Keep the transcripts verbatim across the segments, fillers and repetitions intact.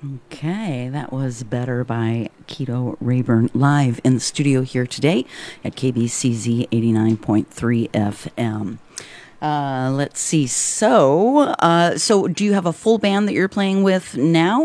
Okay, that was Better by Keto Rayburn live in the studio here today at K B C Z eighty-nine point three F M. Uh, let's see. So, uh, so do you have a full band that you're playing with now?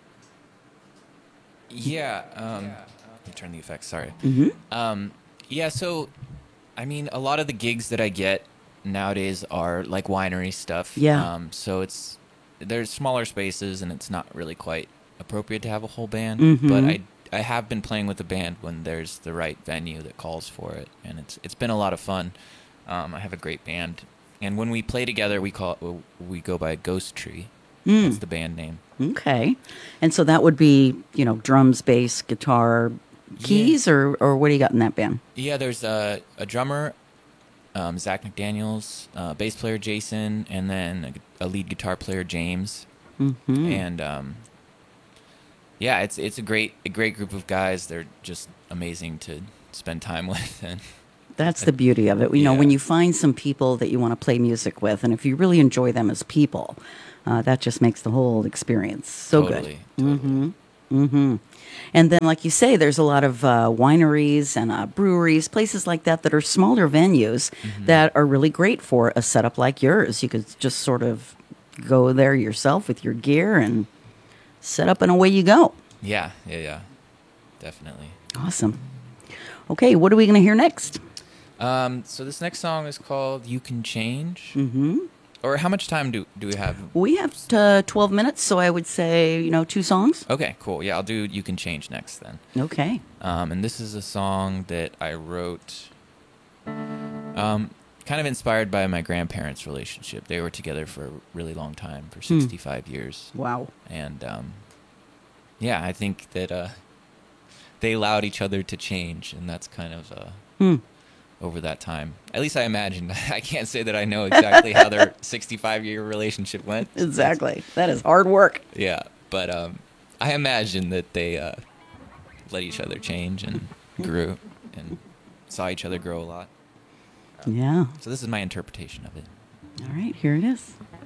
Yeah. Um, let me turn the effects. Sorry. Mm-hmm. Um, yeah. So, I mean, a lot of the gigs that I get nowadays are like winery stuff. Yeah. Um, so it's there's smaller spaces, and it's not really quite appropriate to have a whole band. Mm-hmm. But I I have been playing with the band when there's the right venue that calls for it, and it's it's been a lot of fun. Um, I have a great band, and when we play together, we call we go by Ghost Tree. Mm. That's the band name. Okay, and so that would be, you know, drums, bass, guitar, keys, Yeah. or or what do you got in that band? Yeah, there's a, a drummer, um, Zach McDaniels, uh, bass player Jason, and then a, a lead guitar player James. Mm-hmm. And um, yeah, it's it's a great a great group of guys. They're just amazing to spend time with, and That's the beauty of it. You know, Yeah. when you find some people that you want to play music with, and if you really enjoy them as people, uh, that just makes the whole experience so totally, good. totally. Mm-hmm. Mm-hmm. And then, like you say, there's a lot of uh, wineries and uh, breweries, places like that that are smaller venues Mm-hmm. that are really great for a setup like yours. You could just sort of go there yourself with your gear and set up, and away you go. Yeah, yeah, yeah, definitely. Awesome. Okay, what are we going to hear next? Um, so this next song is called "You Can Change." Mm-hmm. Or how much time do do we have? We have uh, twelve minutes, so I would say, you know, two songs. Okay, cool. Yeah, I'll do "You Can Change" next then. Okay. Um, and this is a song that I wrote, um, kind of inspired by my grandparents' relationship. They were together for a really long time, for sixty-five years. Wow. And um, yeah, I think that uh, they allowed each other to change, and that's kind of uh, Hmm. over that time. At least I imagine. I can't say that I know exactly how their sixty-five-year relationship went. Exactly. That is hard work. Yeah, but um, I imagine that they uh, let each other change and grew and saw each other grow a lot. Yeah. So this is my interpretation of it. All right, here it is.